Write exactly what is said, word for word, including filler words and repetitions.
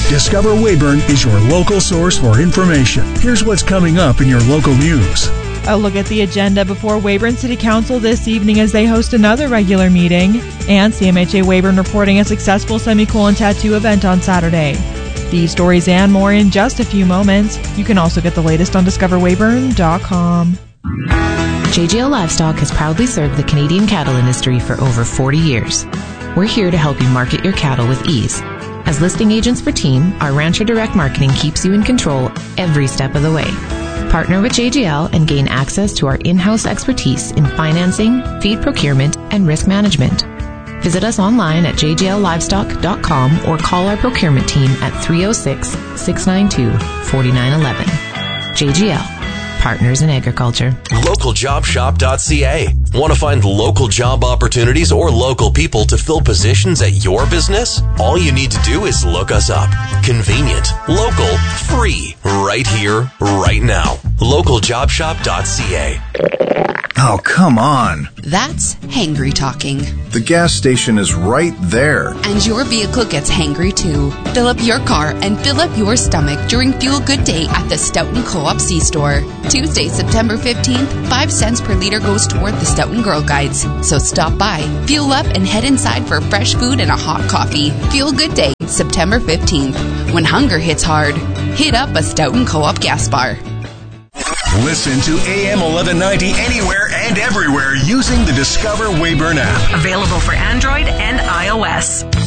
Discover Weyburn is your local source for information. Here's what's coming up in your local news. A look at the agenda before Weyburn City Council this evening as they host another regular meeting. And C M H A Weyburn reporting a successful semicolon tattoo event on Saturday. These stories and more in just a few moments. You can also get the latest on discover weyburn dot com. J G L Livestock has proudly served the Canadian cattle industry for over forty years. We're here to help you market your cattle with ease. As listing agents for Team, our Rancher Direct Marketing keeps you in control every step of the way. Partner with J G L and gain access to our in-house expertise in financing, feed procurement, and risk management. Visit us online at j g l livestock dot com or call our procurement team at three oh six, six nine two, four nine one one. J G L, Partners in Agriculture. local job shop dot c a. Want to find local job opportunities or local people to fill positions at your business? All you need to do is look us up. Convenient, local, free, right here, right now. local job shop dot c a. Oh, come on. That's hangry talking. The gas station is right there. And your vehicle gets hangry too. Fill up your car and fill up your stomach during Fuel Good Day at the Stoughton Co-op C-Store. Tuesday, September fifteenth, five cents per liter goes toward the Stoughton Girl Guides. So stop by, fuel up, and head inside for fresh food and a hot coffee. Fuel Good Day, September fifteenth. When hunger hits hard, hit up a Stoughton Co-op gas bar. Listen to A M eleven ninety anywhere and everywhere using the Discover Weyburn app. Available for Android and iOS.